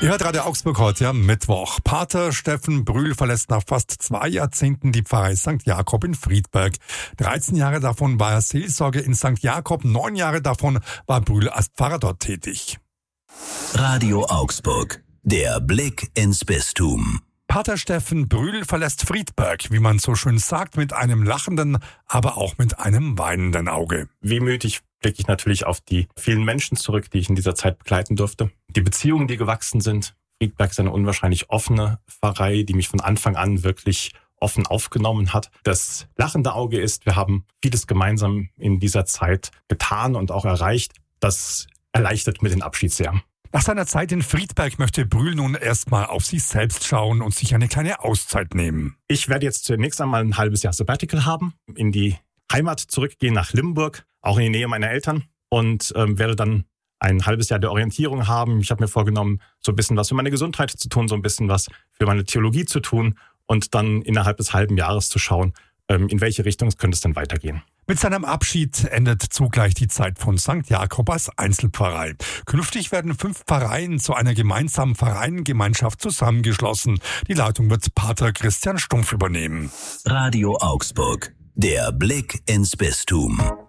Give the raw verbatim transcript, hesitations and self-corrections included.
Ihr hört Radio Augsburg heute am Mittwoch. Pater Steffen Brühl verlässt nach fast zwei Jahrzehnten die Pfarrei Sankt Jakob in Friedberg. dreizehn Jahre davon war er Seelsorger in Sankt Jakob, neun Jahre davon war Brühl als Pfarrer dort tätig. Radio Augsburg, der Blick ins Bistum. Pater Steffen Brühl verlässt Friedberg, wie man so schön sagt, mit einem lachenden, aber auch mit einem weinenden Auge. Wehmütig blicke ich natürlich auf die vielen Menschen zurück, die ich in dieser Zeit begleiten durfte. Die Beziehungen, die gewachsen sind. Friedberg ist eine unwahrscheinlich offene Pfarrei, die mich von Anfang an wirklich offen aufgenommen hat. Das lachende Auge ist, wir haben vieles gemeinsam in dieser Zeit getan und auch erreicht. Das erleichtert mir den Abschied sehr. Nach seiner Zeit in Friedberg möchte Brühl nun erstmal auf sich selbst schauen und sich eine kleine Auszeit nehmen. Ich werde jetzt zunächst einmal ein halbes Jahr Sabbatical haben, in die Heimat zurückgehen, nach Limburg, auch in die Nähe meiner Eltern, und ähm, werde dann ein halbes Jahr der Orientierung haben. Ich habe mir vorgenommen, so ein bisschen was für meine Gesundheit zu tun, so ein bisschen was für meine Theologie zu tun und dann innerhalb des halben Jahres zu schauen, ähm, in welche Richtung könnte es denn weitergehen. Mit seinem Abschied endet zugleich die Zeit von Sankt Jakob als Einzelpfarrei. Künftig werden fünf Pfarreien zu einer gemeinsamen Pfarreiengemeinschaft zusammengeschlossen. Die Leitung wird Pater Christian Stumpf übernehmen. Radio Augsburg, der Blick ins Bistum.